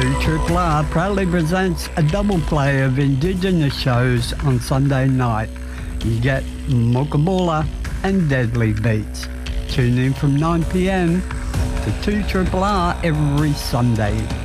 2RRR proudly presents a double play of Indigenous shows on Sunday night. You get Mokabula and Deadly Beats. Tune in from 9 p.m. to 2RRR every Sunday.